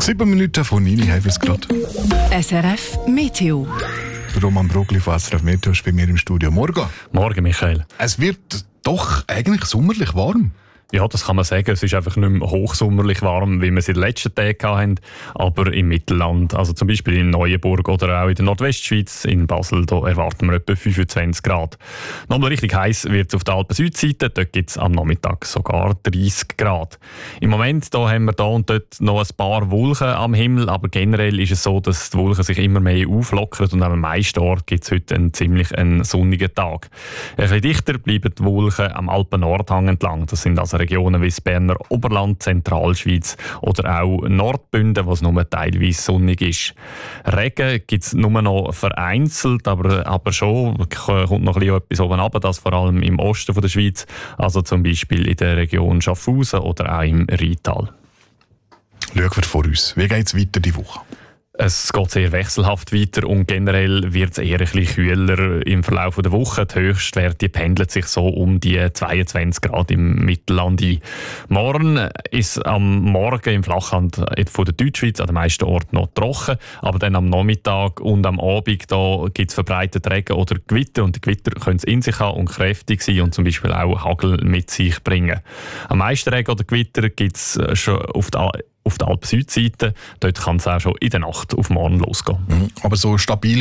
7 Minuten von 9 haben wir es gerade. SRF Meteo. Roman Brugli von SRF Meteo ist bei mir im Studio. Morgen. Morgen, Michael. Es wird doch eigentlich sommerlich warm. Ja, das kann man sagen. Es ist einfach nicht mehr hochsommerlich warm, wie wir es in den letzten Tagen hatten, aber im Mittelland, also zum Beispiel in Neuenburg oder auch in der Nordwestschweiz, in Basel, da erwarten wir etwa 25 Grad. Nochmal richtig heiß wird es auf der Alpen-Südseite, dort gibt es am Nachmittag sogar 30 Grad. Im Moment da haben wir da und dort noch ein paar Wolken am Himmel, aber generell ist es so, dass die Wolken sich immer mehr auflockern und am meisten Ort gibt es heute einen sonnigen Tag. Ein bisschen dichter bleiben die Wolken am Alpen-Nordhang entlang. Das sind also Regionen wie das Berner Oberland, Zentralschweiz oder auch Nordbünden, wo es nur teilweise sonnig ist. Regen gibt es nur noch vereinzelt, aber schon kommt noch etwas oben runter, das vor allem im Osten der Schweiz, also zum Beispiel in der Region Schaffhausen oder auch im Rheintal. Schauen wir vor uns. Wie geht es weiter die Woche? Es geht sehr wechselhaft weiter und generell wird es eher ein bisschen kühler im Verlauf der Woche. Die Höchstwerte pendeln sich so um die 22 Grad im Mittelland ein. Morgen ist am Morgen im Flachland von der Deutschschweiz an den meisten Orten noch trocken, aber dann am Nachmittag und am Abend gibt es verbreitet Regen oder Gewitter und die Gewitter können es in sich haben und kräftig sein und zum Beispiel auch Hagel mit sich bringen. Am meisten Regen oder Gewitter gibt es schon auf der Alpen-Südseite. Dort kann es auch schon in der Nacht auf morgen losgehen. Aber so stabil